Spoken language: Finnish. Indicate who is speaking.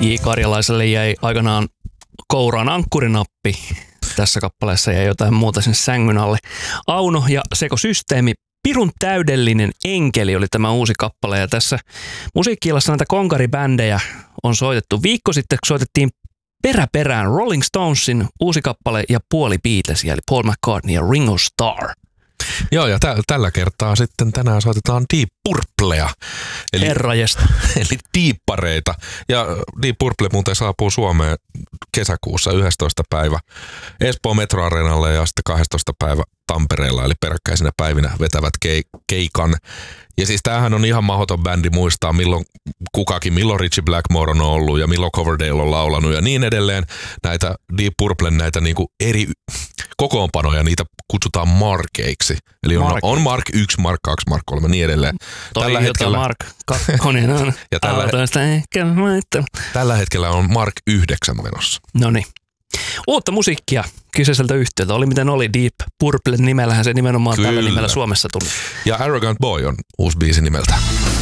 Speaker 1: J. Karjalaiselle jäi aikanaan kouraan ankkurinappi. Tässä kappaleessa jäi jotain muuta sen sängyn alle. Auno ja Sekosysteemi. Pirun täydellinen enkeli oli tämä uusi kappale. Ja tässä musiikki-illassa näitä konkaribändejä on soitettu. Viikko sitten soitettiin peräperään Rolling Stonesin uusi kappale ja puoli Beatlesia, eli Paul McCartney ja Ringo Starr.
Speaker 2: Joo, ja tällä kertaa sitten tänään soitetaan Deep Purplea.
Speaker 1: Herrajesta.
Speaker 2: Eli diippareita. Ja Deep Purple muuten saapuu Suomeen kesäkuussa 11. päivä Espoon Metroareenalle ja sitten 12. päivä Tampereella, eli peräkkäisinä päivinä vetävät keikan. Ja siis tämähän on ihan mahdoton bändi muistaa milloin kukakin, milloin Richie Blackmore on ollut ja milloin Coverdale on laulanut ja niin edelleen. Näitä Deep Purplen näitä niinku eri kokoonpanoja, niitä kutsutaan markeiksi. Eli on Mark 1, Mark 2, Mark 3 niin edelleen.
Speaker 1: Tällä hetkellä Mark 2 on.
Speaker 2: Ja tällä hetkellä on Mark 9 menossa.
Speaker 1: Noniin. Uutta musiikkia kyseiseltä yhtiöltä. Oli miten oli, Deep Purple nimellähän se nimenomaan tällä nimellä Suomessa tuli.
Speaker 2: Ja Arrogant Boy on uusi biisi nimeltä.